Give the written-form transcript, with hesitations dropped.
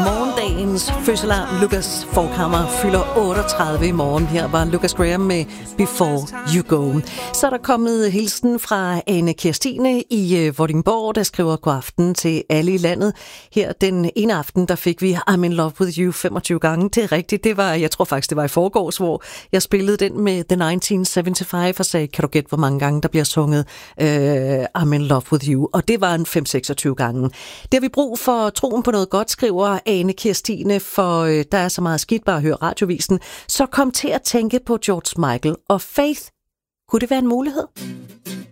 Morgendagens fødselarm Lucas Forchhammer fylder 38 i morgen. Her var Lucas Graham med Before You Go. Så er der kommet hilsen fra Ane Kirstine i Vordingborg, der skriver god aften til alle i landet. Her den ene aften, der fik vi I'm in love with you 25 gange. Det er rigtigt, det var, jeg tror faktisk det var i forgårs, hvor jeg spillede den med The 1975 og sagde, kan du gætte, hvor mange gange der bliver sunget I'm in love with you? Og det var en 5-26 gange. Det har vi brug for troen på noget godt, skriver Ane Kirstine, for der er så meget skidt bare at høre radiovisen. Så kom til at tænke på George Michael og Faith. Kunne det være en mulighed?